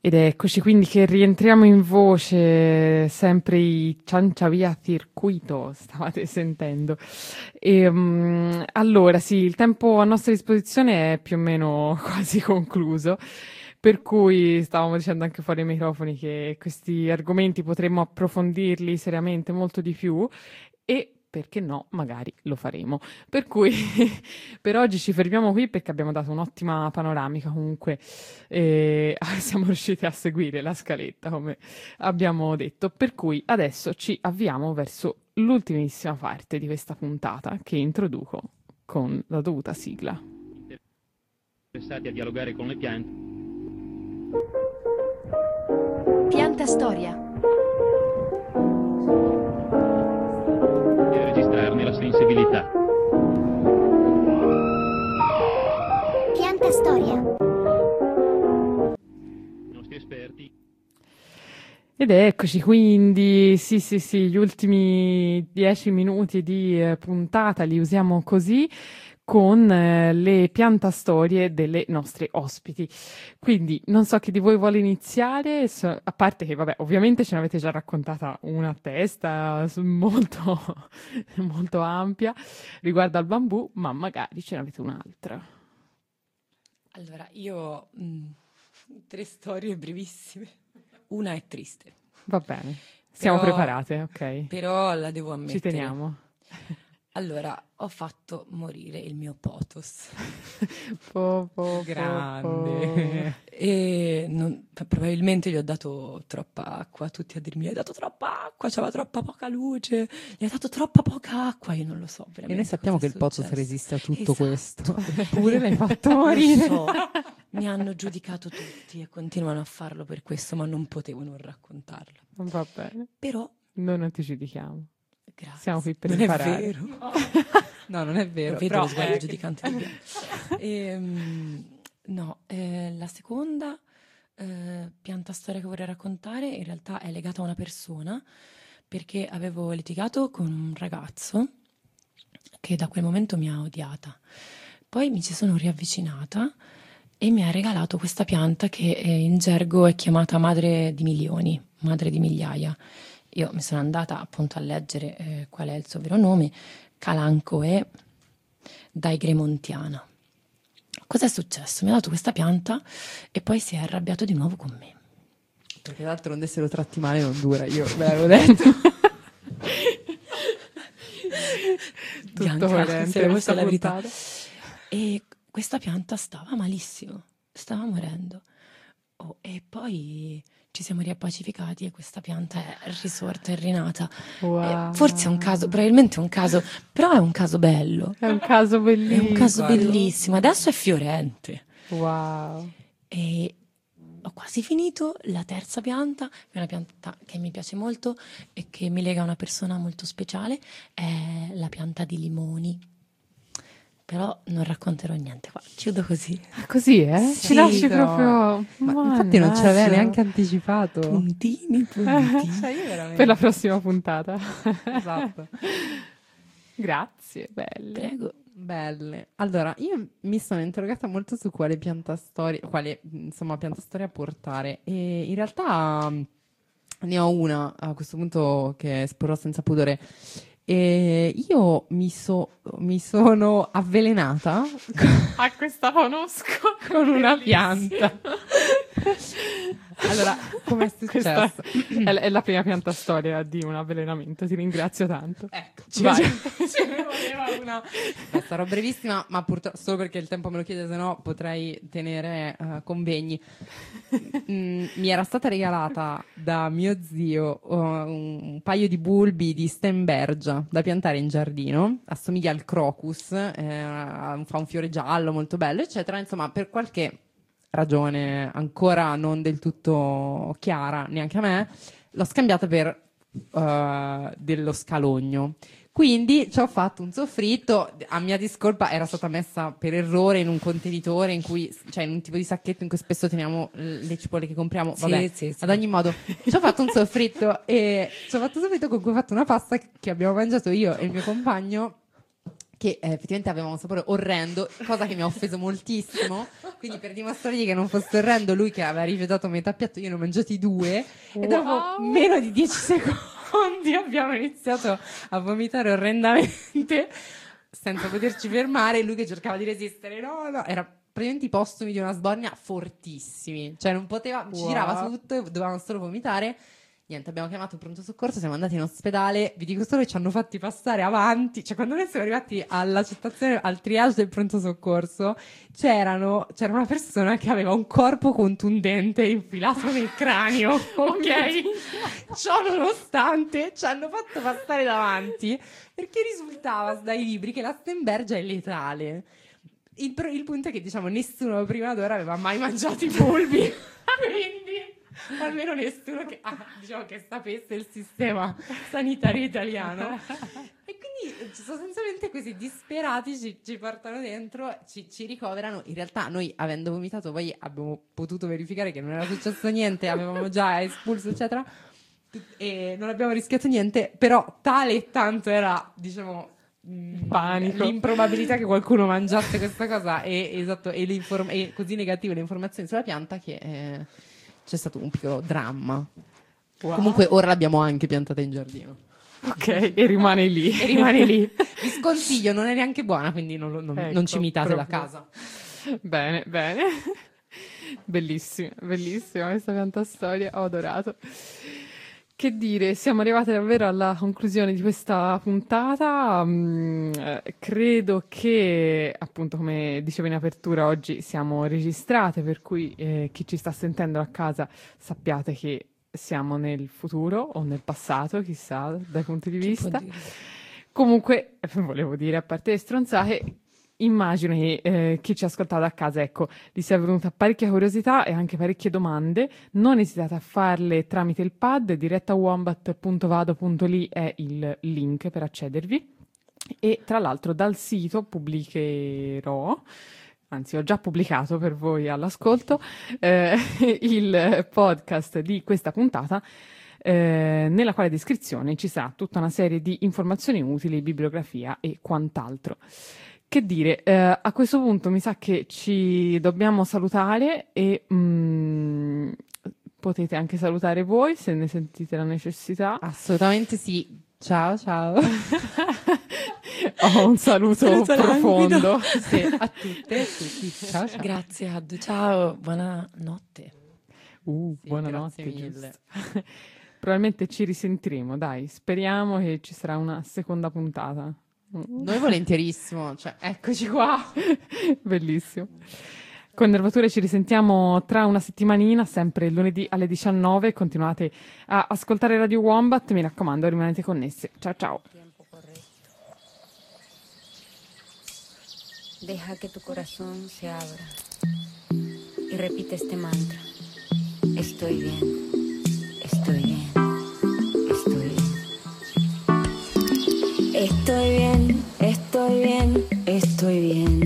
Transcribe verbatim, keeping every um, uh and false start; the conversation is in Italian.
Ed eccoci quindi che rientriamo in voce, sempre i Cianciavia Circuito, stavate sentendo. E, um, allora, sì, il tempo a nostra disposizione è più o meno quasi concluso, per cui stavamo dicendo anche fuori ai microfoni che questi argomenti potremmo approfondirli seriamente molto di più e perché no, magari lo faremo. Per cui per oggi ci fermiamo qui perché abbiamo dato un'ottima panoramica comunque e siamo riusciti a seguire la scaletta come abbiamo detto. Per cui adesso ci avviamo verso l'ultimissima parte di questa puntata che introduco con la dovuta sigla. Interessati a dialogare con le piante. Pianta Storia. E registrarne la sensibilità. Pianta Storia. I nostri esperti. Ed eccoci quindi, sì sì sì, gli ultimi dieci minuti di eh, puntata li usiamo così con eh, le piantastorie delle nostre ospiti. Quindi non so chi di voi vuole iniziare, so- a parte che vabbè, ovviamente ce ne avete già raccontata una a testa s- molto, molto ampia riguardo al bambù, ma magari ce ne avete un'altra. Allora, io ho mh, tre storie brevissime. Una è triste, Va bene, siamo Però- preparate, ok? però la devo ammettere. Ci teniamo. Allora, ho fatto morire il mio potos. Po, po, po, Grande. E non- probabilmente gli ho dato troppa acqua, tutti a dirmi hai dato troppa acqua, c'era troppa poca luce, gli hai dato troppa poca acqua, io non lo so E veramente. noi sappiamo che cosa il è Pozzo successo. resiste a tutto Esatto. questo. Eppure l'hai fatto Lo morire. so, mi hanno giudicato tutti e continuano a farlo per questo, ma non potevo non raccontarlo. Va bene, Però, noi non ti giudichiamo. grazie. Siamo qui per non imparare. è vero. No, non è vero. Lo vedo Però, lo sguardo eh, giudicante di Bianca. Ehm, no, eh, la seconda eh, pianta storia che vorrei raccontare in realtà è legata a una persona perché avevo litigato con un ragazzo che da quel momento mi ha odiata. Poi mi ci sono riavvicinata e mi ha regalato questa pianta che eh, in gergo è chiamata madre di milioni, madre di migliaia. Io mi sono andata appunto a leggere eh, qual è il suo vero nome, Calancoe daigremontiana. Cos'è successo? Mi ha dato questa pianta e poi si è arrabbiato di nuovo con me. perché d'altronde se lo tratti male non dura, io ve l'avevo detto. Bianca, coerente se la vuoi questa la verità. puntata. E questa pianta stava malissimo, stava morendo. Oh, e poi ci siamo riappacificati e questa pianta è risorta e rinata. Wow. Eh, forse è un caso, probabilmente è un caso, però è un caso bello. È un caso È bellissimo. un caso guarda. bellissimo. Adesso è fiorente. Wow. E ho quasi finito la terza pianta, che è una pianta che mi piace molto e che mi lega a una persona molto speciale, è la pianta di limoni. Però non racconterò niente qua, chiudo così. Così, eh? Sì, Ci lasci no. proprio... Ma infatti non ce l'aveva Mannaggia. neanche anticipato. Puntini, puntini. Cioè, io veramente- Per la prossima puntata. Esatto. Grazie, belle. Prego. Belle. Allora, io mi sono interrogata molto su quale pianta storia, quale insomma pianta storia portare e in realtà mh, ne ho una a questo punto che esporrò senza pudore. E io mi, so- mi sono avvelenata Ah, questa conosco. con una Bellissima. pianta. Allora, com'è Questa successo? è, è la prima pianta storia di un avvelenamento, ti ringrazio tanto. Ecco, Vai. ce ne voleva una. Beh, sarò brevissima, ma purtroppo solo perché il tempo me lo chiede, se no potrei tenere eh, convegni. Mm, mi era stata regalata da mio zio uh, un, un paio di bulbi di Stenbergia da piantare in giardino. Assomiglia al crocus, eh, fa un fiore giallo molto bello, eccetera. Insomma, per qualche ragione ancora non del tutto chiara neanche a me, l'ho scambiata per uh, dello scalogno. Quindi ci ho fatto un soffritto, a mia discolpa era stata messa per errore in un contenitore in cui, cioè in un tipo di sacchetto in cui spesso teniamo le cipolle che compriamo, vabbè, Sì, sì, sì. ad ogni modo ci ho fatto un soffritto e ci ho fatto un soffritto con cui ho fatto una pasta che abbiamo mangiato io e il mio compagno, che eh, effettivamente aveva un sapore orrendo, cosa che mi ha offeso moltissimo. Quindi per dimostrargli che non fosse orrendo, lui che aveva rifiutato metà piatto, io ne ho mangiati due. Wow. E dopo meno di dieci secondi abbiamo iniziato a vomitare orrendamente, senza poterci fermare. Lui che cercava di resistere, no, no, era praticamente i postumi di una sbornia fortissimi. Cioè non poteva, ci Wow. girava tutto e dovevamo solo vomitare. Niente, abbiamo chiamato il pronto soccorso, siamo andati in ospedale, vi dico solo che ci hanno fatti passare avanti, cioè quando noi siamo arrivati all'accettazione, al triage del pronto soccorso, c'erano, c'era una persona che aveva un corpo contundente infilato nel cranio, ok? Ciò nonostante ci hanno fatto passare davanti, perché risultava dai libri che la Stembergia è letale. Il, pro- il punto è che, diciamo, nessuno prima d'ora aveva mai mangiato i bulbi, quindi... almeno nessuno che, ah, diciamo, che sapesse il sistema sanitario italiano. E quindi sostanzialmente così disperati ci, ci portano dentro, ci, ci ricoverano. In realtà noi, avendo vomitato, poi abbiamo potuto verificare che non era successo niente, avevamo già espulso eccetera e non abbiamo rischiato niente, però tale e tanto era, diciamo, mh, Panico. l'improbabilità che qualcuno mangiasse questa cosa e, esatto, e, l'inform- e così negative le informazioni sulla pianta che eh, c'è stato un piccolo dramma. Wow. Comunque ora l'abbiamo anche piantata in giardino. Ok, e rimane lì. E rimane lì. Vi sconsiglio, non è neanche buona, quindi non, lo- non- Ecco, non ci imitate la proprio. casa. Bene, bene. Bellissima, bellissima questa piantastoria, ho adorato. Che dire, siamo arrivati davvero alla conclusione di questa puntata. Mm, eh, credo che, appunto, come dicevo in apertura, oggi siamo registrate, per cui eh, chi ci sta sentendo a casa sappiate che siamo nel futuro o nel passato, chissà, dai punti di Chi può vista. dire? Comunque, eh, volevo dire, a parte le stronzate, immagino che eh, chi ci ha ascoltato a casa, ecco, gli sia venuta parecchia curiosità e anche parecchie domande. Non esitate a farle tramite il pad, diretta wombat punto vado punto li è il link per accedervi. E tra l'altro dal sito pubblicherò, anzi ho già pubblicato per voi all'ascolto, eh, il podcast di questa puntata, eh, nella quale descrizione ci sarà tutta una serie di informazioni utili, bibliografia e quant'altro. Che dire, eh, a questo punto mi sa che ci dobbiamo salutare e mm, potete anche salutare voi se ne sentite la necessità. Assolutamente sì. Ciao, ciao. Ho un saluto Saluto profondo. languido. Sì, a tutte e a tutti. Ciao, ciao. Grazie Addo, ciao, buonanotte. Uh, Sì, buonanotte. grazie mille. giusto. Probabilmente ci risentiremo, dai. Speriamo che ci sarà una seconda puntata. Noi volentierissimo, cioè, eccoci qua. Bellissimo. Con Nervature ci risentiamo tra una settimanina, sempre lunedì alle diciannove. Continuate a ascoltare Radio Wombat, mi raccomando, rimanete connessi. Ciao ciao. Deja que tu corazón se abra y repite este mantra. Estoy bien, estoy bien, estoy bien. Estoy bien, estoy bien, estoy bien.